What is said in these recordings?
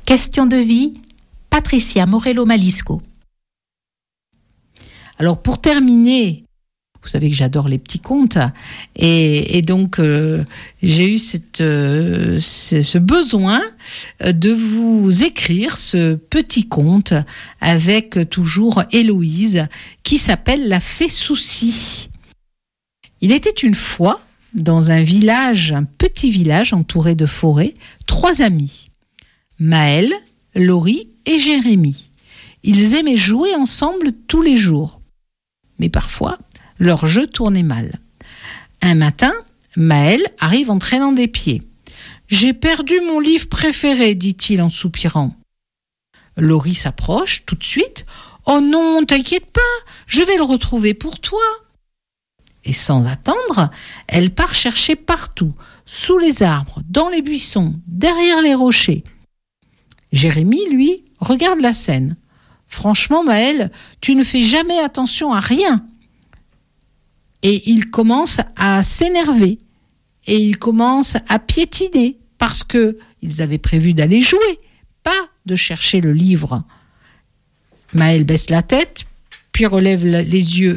Question de vie, Patricia Morello-Malisco. Alors pour terminer, vous savez que j'adore les petits contes et donc j'ai eu ce besoin de vous écrire ce petit conte avec toujours Héloïse qui s'appelle La Fée Souci. Il était une fois dans un petit village entouré de forêts, 3 amis, Maëlle, Laurie et Jérémie. Ils aimaient jouer ensemble tous les jours, mais parfois leur jeu tournait mal. Un matin, Maëlle arrive en traînant des pieds. « J'ai perdu mon livre préféré », dit-il en soupirant. Laurie s'approche tout de suite. « Oh non, t'inquiète pas, je vais le retrouver pour toi. » Et sans attendre, elle part chercher partout, sous les arbres, dans les buissons, derrière les rochers. Jérémie, lui, regarde la scène. « Franchement, Maëlle, tu ne fais jamais attention à rien. » Et il commence à s'énerver et il commence à piétiner parce qu'ils avaient prévu d'aller jouer, pas de chercher le livre. Maëlle baisse la tête, puis relève les yeux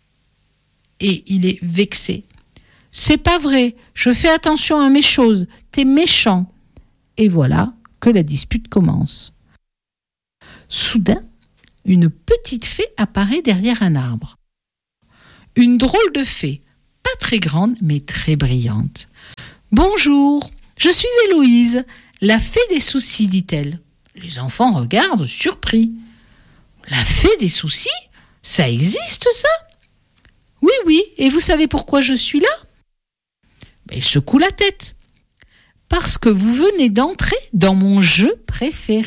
et il est vexé. « C'est pas vrai, je fais attention à mes choses, t'es méchant. » Et voilà que la dispute commence. Soudain, une petite fée apparaît derrière un arbre. Une drôle de fée, pas très grande mais très brillante. « Bonjour, je suis Héloïse, la fée des soucis, dit-elle. » Les enfants regardent surpris. « La fée des soucis ? Ça existe ça ? » ?»« Oui, et vous savez pourquoi je suis là ?» Elle secoue la tête. « Parce que vous venez d'entrer dans mon jeu préféré. »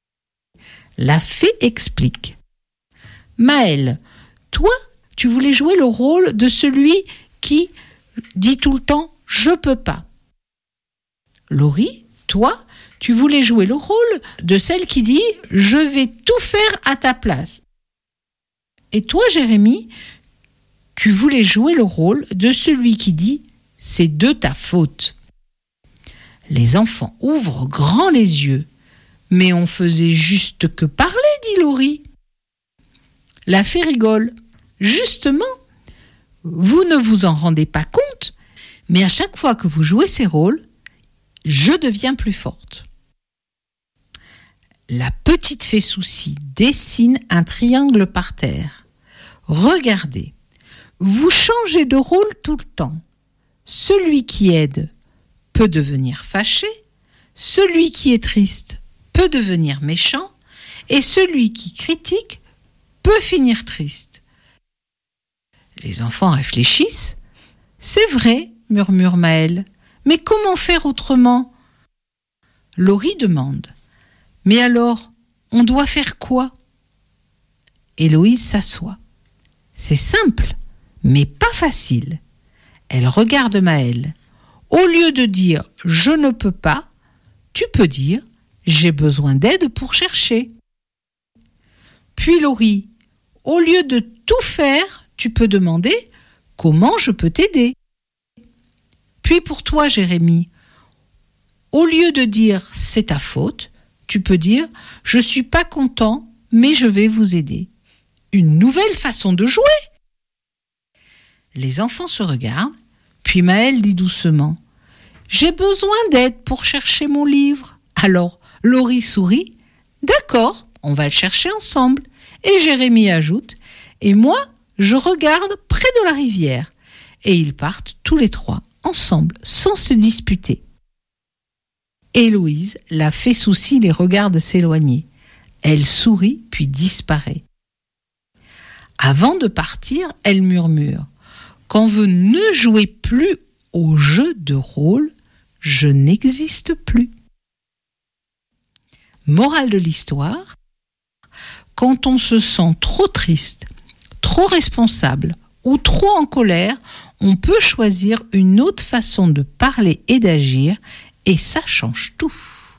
La fée explique. « Maëlle, toi, tu voulais jouer le rôle de celui qui dit tout le temps « je peux pas ». Laurie, toi, tu voulais jouer le rôle de celle qui dit « je vais tout faire à ta place ». Et toi, Jérémie, tu voulais jouer le rôle de celui qui dit « c'est de ta faute ». Les enfants ouvrent grand les yeux. « Mais on faisait juste que parler, dit Laurie. » La fée rigole. « Justement, vous ne vous en rendez pas compte, mais à chaque fois que vous jouez ces rôles, je deviens plus forte. » La petite fée Souci dessine un triangle par terre. « Regardez, vous changez de rôle tout le temps. Celui qui aide peut devenir fâché, celui qui est triste peut devenir méchant, et celui qui critique peut finir triste. » Les enfants réfléchissent. « C'est vrai, » murmure Maëlle. « Mais comment faire autrement ?» Laurie demande. « Mais alors, on doit faire quoi ?» Héloïse s'assoit. « C'est simple, mais pas facile. » Elle regarde Maëlle. « Au lieu de dire « je ne peux pas », tu peux dire « j'ai besoin d'aide pour chercher ». Puis Laurie, au lieu de tout faire, tu peux demander « comment je peux t'aider ?» Puis pour toi, Jérémie, au lieu de dire « c'est ta faute », tu peux dire « je suis pas content, mais je vais vous aider ». Une nouvelle façon de jouer. Les enfants se regardent, puis Maëlle dit doucement « j'ai besoin d'aide pour chercher mon livre ». Alors Laurie sourit « d'accord, on va le chercher ensemble ». Et Jérémie ajoute « et moi, je regarde près de la rivière ». Et ils partent tous les 3 ensemble, sans se disputer. Héloïse, la fée Souci, les regarde s'éloigner. Elle sourit, puis disparaît. Avant de partir, elle murmure « quand vous ne jouez plus au jeu de rôle, je n'existe plus ». Morale de l'histoire, quand on se sent trop triste, trop responsable ou trop en colère, on peut choisir une autre façon de parler et d'agir et ça change tout.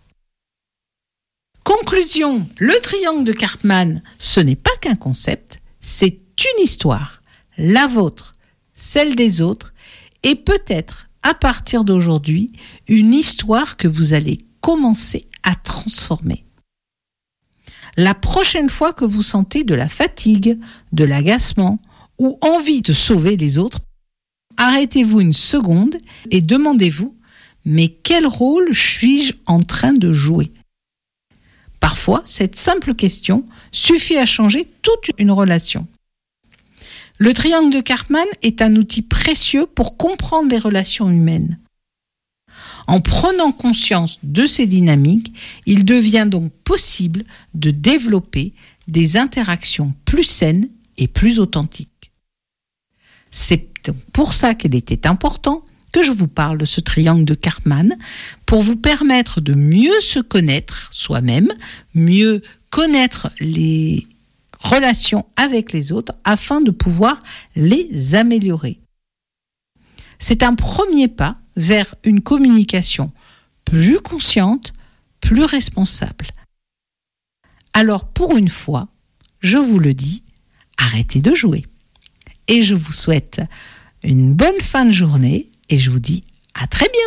Conclusion, le triangle de Karpman, ce n'est pas qu'un concept, c'est une histoire, la vôtre, celle des autres et peut-être à partir d'aujourd'hui, une histoire que vous allez commencer à transformer. La prochaine fois que vous sentez de la fatigue, de l'agacement ou envie de sauver les autres, arrêtez-vous une seconde et demandez-vous « Mais quel rôle suis-je en train de jouer ?» Parfois, cette simple question suffit à changer toute une relation. Le triangle de Karpman est un outil précieux pour comprendre les relations humaines. En prenant conscience de ces dynamiques, il devient donc possible de développer des interactions plus saines et plus authentiques. C'est donc pour ça qu'il était important que je vous parle de ce triangle de Karpman, pour vous permettre de mieux se connaître soi-même, mieux connaître les relations avec les autres, afin de pouvoir les améliorer. C'est un premier pas vers une communication plus consciente, plus responsable. Alors pour une fois, je vous le dis, arrêtez de jouer. Et je vous souhaite une bonne fin de journée et je vous dis à très bientôt.